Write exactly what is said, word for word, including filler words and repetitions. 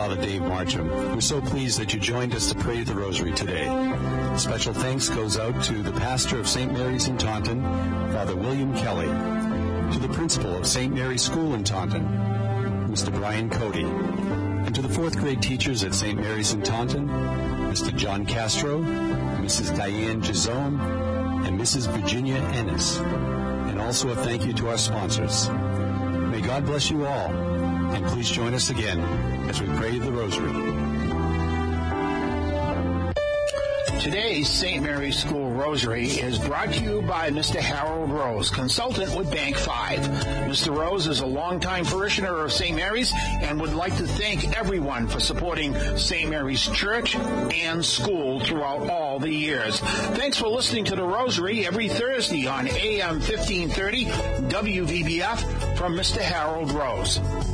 Father Dave Marcham. We're so pleased that you joined us to pray the Rosary today. Special thanks goes out to the pastor of Saint Mary's in Taunton, Father William Kelly, to the principal of Saint Mary's School in Taunton, Mister Brian Cody, and to the fourth grade teachers at Saint Mary's in Taunton, Mister John Castro, Missus Diane Gisome, and Missus Virginia Ennis. And also a thank you to our sponsors. May God bless you all, and please join us again as we pray the Rosary. Today's Saint Mary's School Rosary is brought to you by Mister Harold Rose, consultant with Bank five. Mister Rose is a longtime parishioner of Saint Mary's and would like to thank everyone for supporting Saint Mary's Church and school throughout all the years. Thanks for listening to the Rosary every Thursday on A M fifteen thirty W V B F from Mister Harold Rose.